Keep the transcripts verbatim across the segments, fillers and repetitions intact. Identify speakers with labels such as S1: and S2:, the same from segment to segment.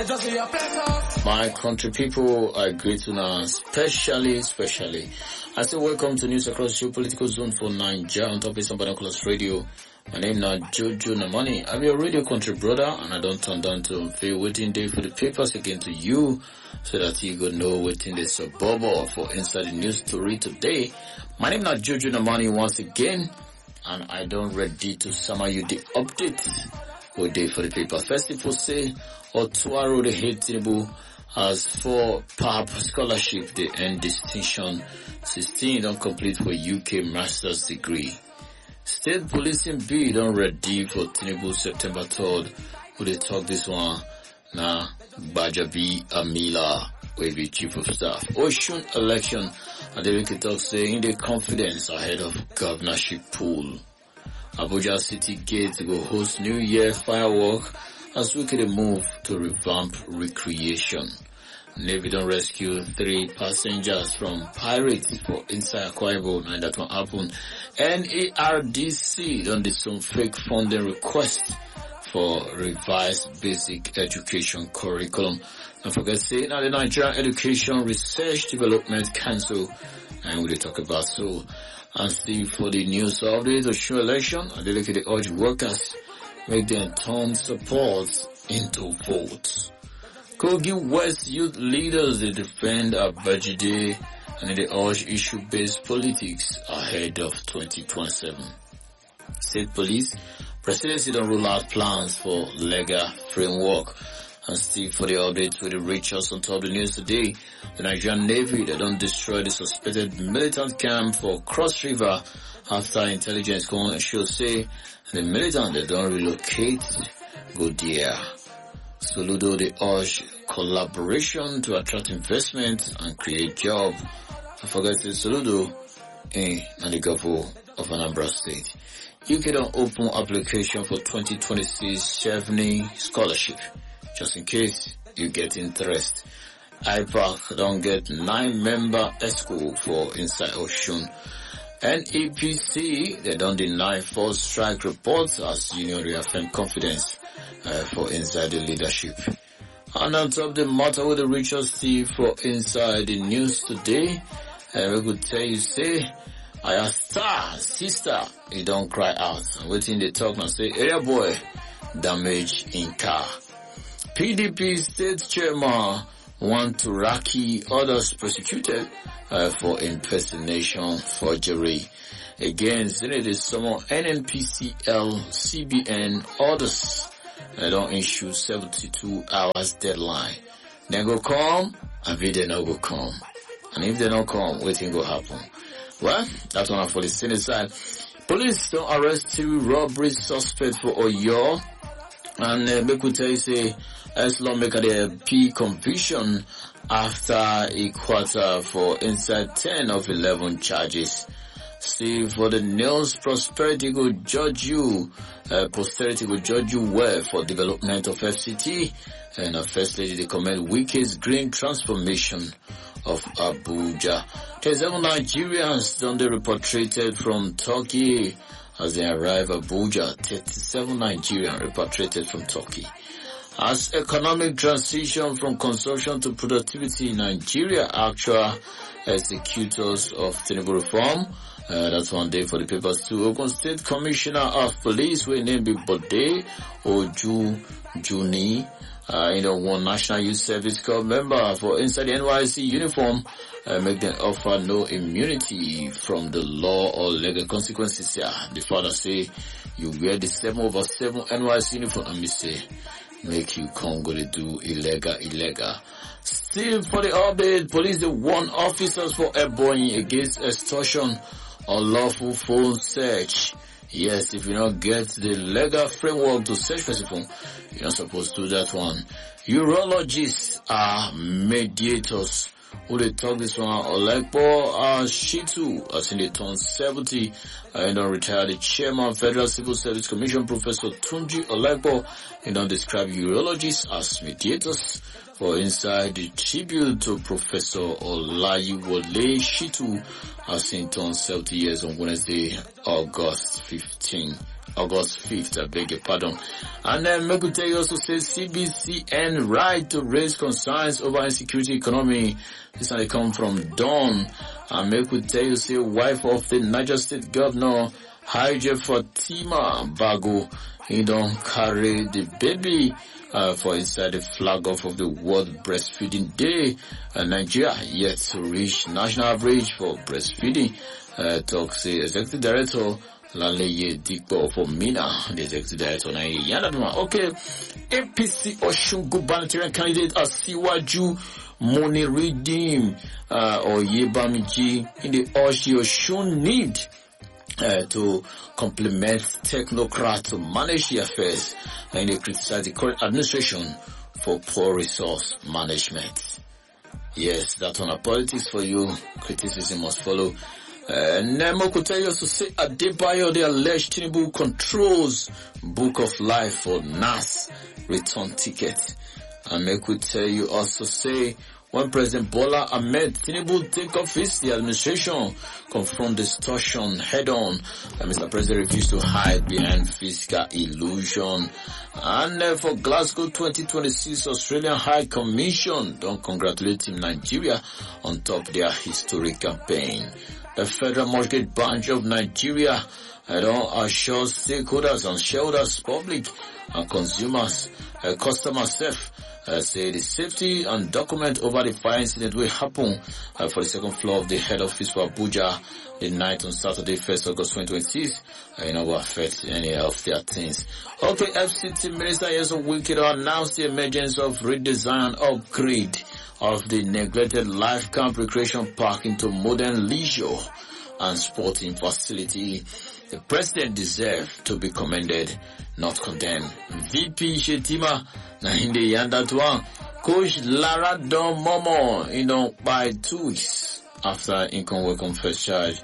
S1: My country people, I greet you now, especially, especially. I say welcome to News Across your political zone for Nigeria on top of some binoculars radio. My name now Jojo Namani. I'm your radio country brother, and I don't turn down to feel waiting day for the papers again to you, so that you go know waiting the suburb for inside the news story today. My name now Jojo Namani once again, and I don't ready to summer you the updates. Good day for the paper. First, people say Otuaro the Hateable has four P A P scholarship, they earn distinction. sixteen don't complete for U K master's degree. State policing bill don't ready for Tinubu September third. Who they talk this one? Now, Bajabi Amila will be chief of staff. Ocean election, and they can talk saying the confidence ahead of governorship pool. Abuja City Gate will host New Year firework as we can move to revamp recreation. Navy don't rescue three passengers from pirates for inside Akwa Ibom, and that will happen. N A R D C done did some fake funding request for revised basic education curriculum. Don't forget to say now the Nigerian Education Research Development Council, and we'll talk about so. And still for the news update of show election, and they look at the urge workers make them turn support into votes. Kogi West youth leaders, they defend Abajide and they urge issue-based politics ahead of twenty twenty-seven. State police, presidency don't rule out plans for legal framework. And still for the update with the Richards on top of the news today, the Nigerian Navy, they don't destroy the suspected militant camp for Cross River after intelligence come and show say the militant, they don't relocate, go there. Soludo, they urge collaboration to attract investment and create jobs. I forget to Soludo in the governor of Anambra State. U K don't open application for twenty twenty-six Chevening scholarship. Just in case you get interest. I PAC don't get nine member ESCO for inside Oshun. N E P C, they don't deny false strike reports as union reaffirm confidence uh, for inside the leadership. And on top of the matter with the Richard Steve for inside the news today, uh, we could tell you say, I a star, sister, he don't cry out. And waiting they talk now say, area boy, damage in car. P D P state chairman want to raki others prosecuted uh, for impersonation forgery. Again, Senate summon N N P C L, C B N, others. They don't issue seventy-two hours deadline. They go come, and if they not go come. And if they don't come, what thing go happen? Well, that's one for the Senate side. Police don't arrest two robbery suspects for Oyo. And uh, make we tell you say, as lawmaker the P conviction after a quarter for inside ten of eleven charges. See, for the news, prosperity will judge you, uh, posterity will judge you well for development of F C T, and uh, First Lady they commend Wike's green transformation of Abuja. twenty-seven Nigerians done they repatriated from Turkey as they arrive Abuja. thirty-seven Nigerians repatriated from Turkey. As economic transition from consumption to productivity in Nigeria, actual executors of Tinubu reform. Uh, that's one day for the papers too. Ogun State Commissioner of Police, we named Bode Oju Juni, uh, you know, one National Youth Service Corps member for inside the N Y C uniform, uh, make them offer no immunity from the law or legal consequences here. The father say, you wear the seven over seven N Y C uniform, and me say, make you come go to do illegal, illegal. Still for the update, police they warn officers for Ebonyi against extortion, unlawful phone search. Yes, if you don't get the legal framework to search person phone, you're not supposed to do that one. Urologists are mediators. Who they talk this one? Olekpo uh, Shitu, as in they turn seventy, and don't retire the chairman Federal Civil Service Commission, Professor Tunji Olekpo, and don't describe urologists as mediators. For inside the tribute to Professor Olayiwole Shitu, as in turn seventy years on Wednesday, August fifteenth. August fifth, I beg your pardon. And then Mekute also says C B C N right to raise concerns over insecurity economy. This one they come from Dawn. And Mekute say wife of the Niger State Governor, Haji Fatima Bago, he don't carry the baby uh, for inside the flag off of the World Breastfeeding Day. Uh, Nigeria yet to reach national average for breastfeeding. Uh, talks the executive director Laleye Dikpo for Mina, the executive director. Okay, A P C Oshun gubernatorial candidate Asiwaju Moni Redeem uh, or Yebamiji in the Oshi Oshun need uh, to complement technocrats to manage the affairs, and they criticize the current administration for poor resource management. Yes, that's on a politics for you. Criticism must follow. Uh, Nemo could tell you to say Adebayo, the alleged Tinubu controls Book of Life for N A S return ticket. And they could tell you also say when President Bola Ahmed Tinubu take office, the administration confront distortion head on. And Mister President refused to hide behind fiscal illusion. And uh, for Glasgow twenty twenty-six, Australian High Commission don't congratulate Team Nigeria on top their historic campaign. The Federal Mortgage Branch of Nigeria uh, don't assure stakeholders and shareholders, public and consumers, uh, customers safe. Uh, say the safety and document over the fire incident will happen uh, for the second floor of the head office for Abuja the night on Saturday, first August twenty twenty-six. Uh, you know, will affect any of their things. Okay, F C T Minister Yeso Wike announced the emergence of redesign and upgrade of the neglected Life Camp Recreation Park into modern leisure and sporting facility. The president deserves to be commended, not condemned. V P Shetima na hindi yanda tuan. Coach Lara Don Momo, you know, by two weeks after income welcome first charge.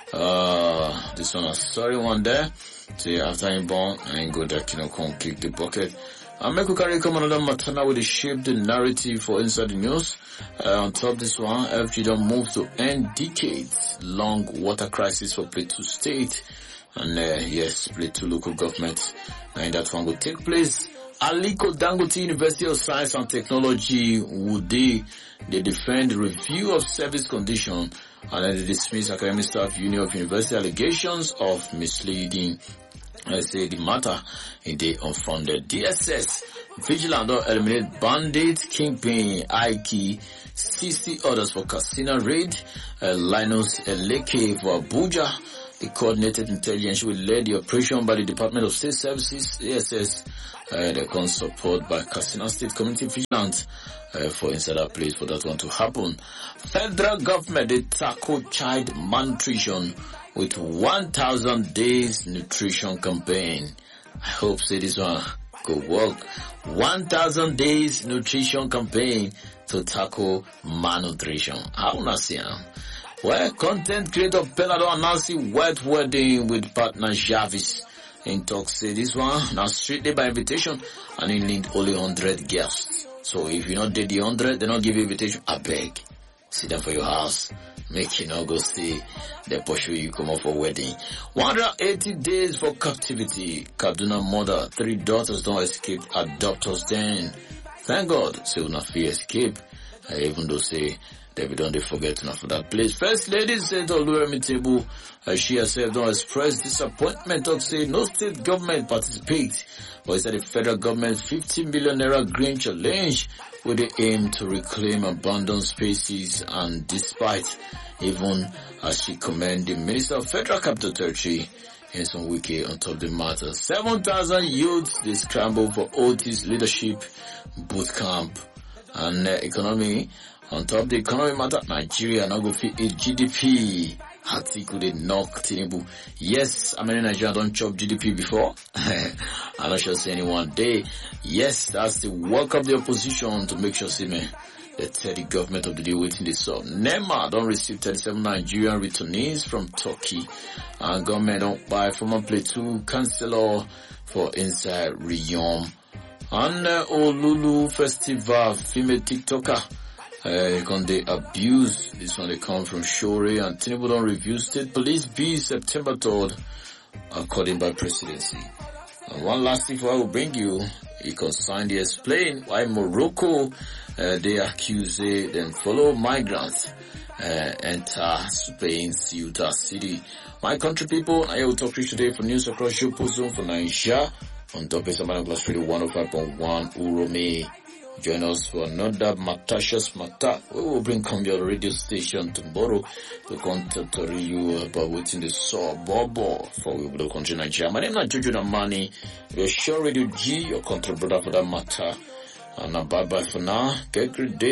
S1: Uh, this one a sorry one there. See, after him born, I ain't go that, you know, come kick the bucket. And Meku carry come another matana with the shape the narrative for inside the news. Uh, on top of this one, F G don't move to end decades long water crisis for Plateau State. And uh, yes, Plateau local government. And that one will take place. Aliko Dangote University of Science and Technology would they, they defend review of service condition and then they dismiss academic staff union of university allegations of misleading. I say the matter in the unfounded. D S S Vigilant don't eliminate bandit, kingpin, Ike, sixty others for casino raid, uh, Linus Eleke for Abuja. The coordinated intelligence will lead the operation by the Department of State Services, A S S, uh, they can support by Katsina State Community Vigilance uh, for inside that place for that one to happen. Federal government, they tackle child malnutrition with one thousand days nutrition campaign. I hope say this one could work. one thousand days nutrition campaign to tackle malnutrition. How not see him? Well, content creator Pelado announcing wet wedding with partner Jarvis. In talk say this one now strictly by invitation and in need only one hundred guests. So if you not did the one hundred, they not give you invitation. I beg. Sit down for your house. Make you not go stay. They pursue you come up for wedding. one hundred eighty days for captivity. Kaduna mother, three daughters don't escape adopters then. Thank God, say will not fear escape. Uh, even though say they don't they forget enough for that place. First lady said Oluwemi Tebu, uh, she herself don't express disappointment of say no state government participate. But instead the federal government fifty million naira green challenge with the aim to reclaim abandoned spaces, and despite even as she commend the Minister of Federal Capital Territory in some wiki on top of the matter. seven thousand youths they scramble for Otis leadership boot camp. And uh, economy, on top of the economy matter, Nigeria now go fit a G D P. Atiku they knock Tinubu. Yes, I mean Nigeria don't chop G D P before. I'm not sure say anyone day. Yes, that's the work of the opposition to make sure say man, the thirty government of the day waiting this up. NEMA don't receive thirty-seven Nigerian returnees from Turkey. And government don't buy former Plateau councillor for inside Riyom. And uh, Olulu Festival, female TikToker, uh, can they abuse, this one they come from Shore, and Tinubu don't review state police B September third, according by presidency. And one last info I will bring you, it concerns the explain why Morocco, uh, they accuse uh, them follow migrants uh, enter Spain, Ceuta City. My country people, I will talk to you today for news across your zone for Nigeria on top of Samana Glass Radio one oh five point one Urome. Join us for another Matashas Mata. We will bring come your radio station tomorrow to contact you about what's in the saw Bobo for we will country Nigeria. My name is Jojo Namani. Your show Radio G, your country brother for that matter. And now bye bye for now. Get great day.